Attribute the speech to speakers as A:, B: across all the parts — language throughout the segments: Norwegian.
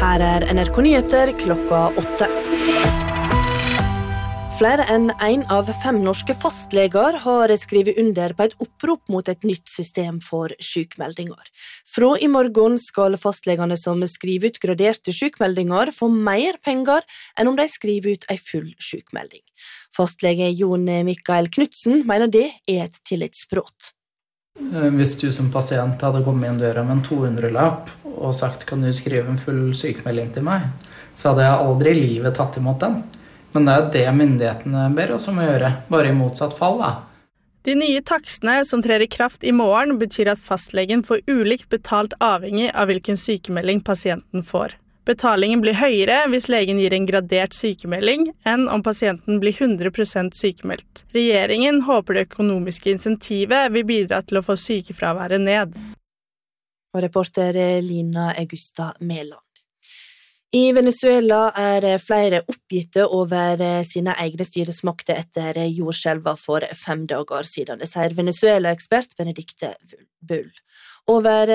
A: Her NRK Nyheter klokka 8. Flere enn 1 av 5 norske fastleger har skrevet under på et opprop mot et nytt system for sykmeldinger. Fra i morgen skal fastlegene som skriver ut graderte sykmeldinger få mer penger enn om de skriver ut en full sykmelding. Fastlege Jon Mikael Knudsen mener det et tillitsbrudd.
B: Hvis du som pasient hadde kommet inn døra med en 200-lapp og sagt kan du skrive en full sykmelding til meg, så hadde jeg aldri i livet tatt imot den. Men det det myndighetene ber oss om å gjøre, bare i motsatt fall da.
C: De nye takstene som trer i kraft i morgen betyr at fastlegen får ulikt betalt avhengig av hvilken sykemelding pasienten får. Betalingen blir høyere hvis legen gir en gradert sykemelding enn om pasienten blir 100% sykemeldt. Regjeringen håper det økonomiske insentivet vil bidra til å få sykefraværet ned.
A: Og reporter Lina Augusta Mæland. I Venezuela flere oppgitte over sine egne styresmakter etter jordskjelva for 5 dager siden. Det sier Venezuela-ekspert Benedikte Bull. Over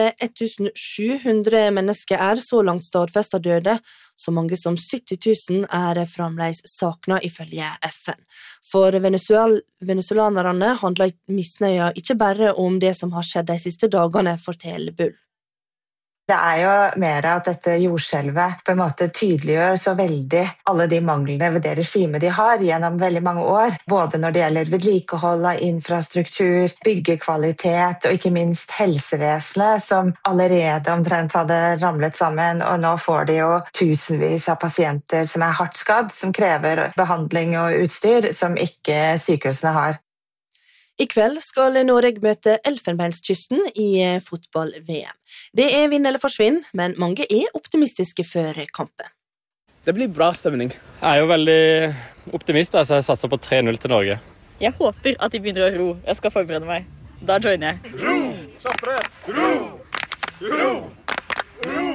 A: 1700 mennesker så langt stadfestet døde, så mange som 70 000 fremdeles savnet ifølge FN. For venezuelanerne handler misnøya ikke bare om det som har skjedd de siste dagene, forteller Bull.
D: Det jo mer at dette jordskjelvet på en måte tydeliggjør så veldig alle de manglene ved det regimet de har gjennom veldig mange år, både når det gjelder vedlikehold av infrastruktur, byggekvalitet og ikke minst helsevesenet, som allerede omtrent hadde ramlet sammen, og nå får de jo tusenvis av pasienter som hardt skadd, som krever behandling og utstyr som ikke sykehusene har.
A: I kveld skal Norge møte Elfenbenskysten i fotball-VM. Det vinn eller forsvinn, men mange optimistiske før kampen.
E: Det blir bra stemning. Jeg jo veldig optimist, så jeg satser på 3-0 til Norge.
F: Jeg håper at de begynner å ro. Jeg skal forberede meg. Da joiner jeg.
G: Ro! Kjappere! Ro! Ro! Ro!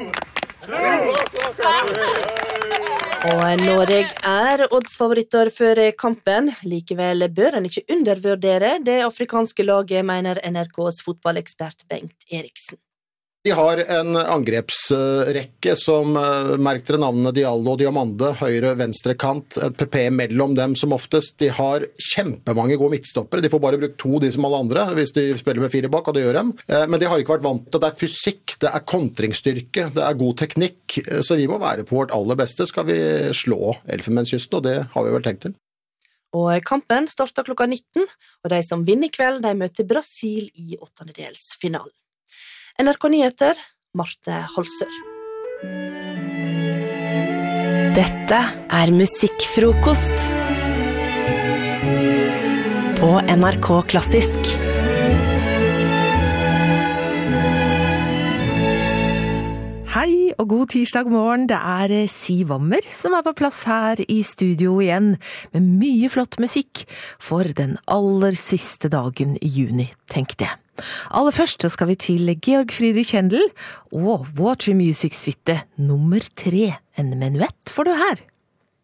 A: Og Norge oddsfavoritter før kampen. Likevel bør en ikke undervurdere det afrikanske laget, mener NRKs fotballekspert Bengt Eriksen.
H: De har en angrepsrekke som merker navnene Diallo og Diamande, høyre, venstre kant, et PP mellom dem som oftest. De har kjempemange gode midtstoppere. De får bare brukt 2, de som alle andre, hvis de spiller med 4 bak, og det gjør dem. Men de har ikke vært vant til. Det fysikk, det kontringsstyrke, det god teknikk. Så vi må være på vårt aller beste, skal vi slå Elfenbenskysten, og det har vi vel tenkt til.
A: Og kampen starter klokka 19, og de som vinner i kveld, de møter Brasil i 8-delsfinalen. NRK Nyheter, Marte Holsør.
I: Dette musikkfrokost på NRK Klassisk. Hei og god tirsdag morgen, det Siv Wammer som på plass her i studio igjen med mye flott musikk for den aller siste dagen i juni, tenkte jeg. Aller først skal vi til Georg Friedrich Händel og Water Music Suite nummer 3, en menuett får du her.